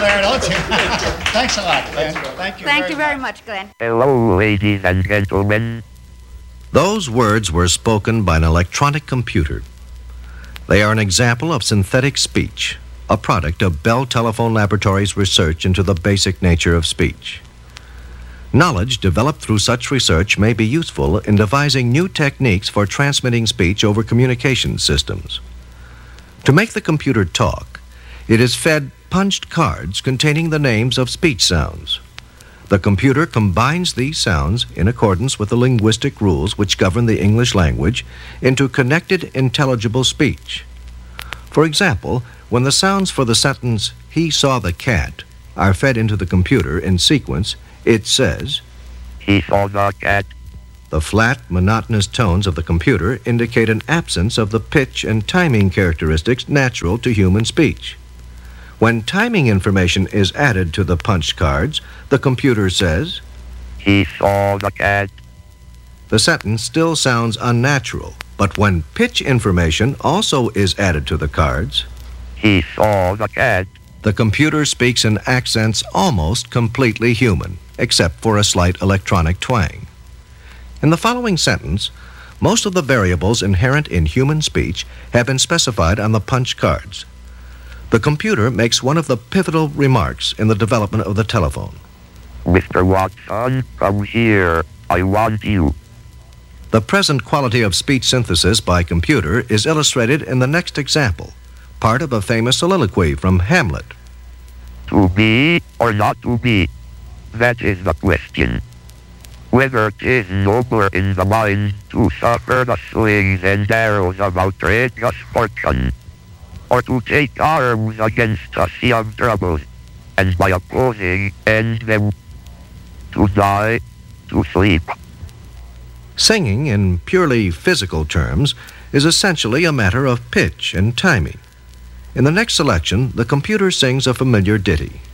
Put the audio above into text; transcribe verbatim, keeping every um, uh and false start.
there, don't you? Thanks a lot, Glenn. Thank you Thank very you very much. much, Glenn. Hello, ladies and gentlemen. Those words were spoken by an electronic computer. They are an example of synthetic speech, a product of Bell Telephone Laboratories' research into the basic nature of speech. Knowledge developed through such research may be useful in devising new techniques for transmitting speech over communication systems. To make the computer talk, it is fed punched cards containing the names of speech sounds. The computer combines these sounds in accordance with the linguistic rules which govern the English language into connected, intelligible speech. For example, when the sounds for the sentence, "He saw the cat," are fed into the computer in sequence, it says, He saw the cat. The flat, monotonous tones of the computer indicate an absence of the pitch and timing characteristics natural to human speech. When timing information is added to the punched cards, the computer says, He saw the cat. The sentence still sounds unnatural, but when pitch information also is added to the cards, He saw the cat. the computer speaks in accents almost completely human, except for a slight electronic twang. In the following sentence, most of the variables inherent in human speech have been specified on the punch cards. The computer makes one of the pivotal remarks in the development of the telephone. Mister Watson, come here. I want you. The present quality of speech synthesis by computer is illustrated in the next example, part of a famous soliloquy from Hamlet. To be or not to be? That is the question. Whether 'tis nobler in the mind to suffer the slings and arrows of outrageous fortune, or to take arms against a sea of troubles, and by opposing end them, to die, to sleep. Singing, in purely physical terms, is essentially a matter of pitch and timing. In the next selection, the computer sings a familiar ditty.